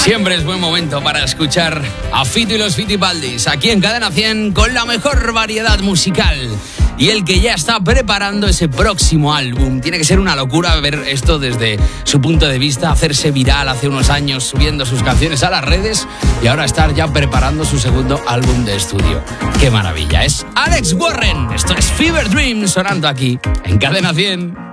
Siempre es buen momento para escuchar a Fito y los Fitipaldis aquí en Cadena 100 con la mejor variedad musical. Y el que ya está preparando ese próximo álbum. Tiene que ser una locura ver esto desde su punto de vista, hacerse viral hace unos años subiendo sus canciones a las redes y ahora estar ya preparando su segundo álbum de estudio. ¡Qué maravilla! Es Alex Warren. Esto es Fever Dream sonando aquí en Cadena 100.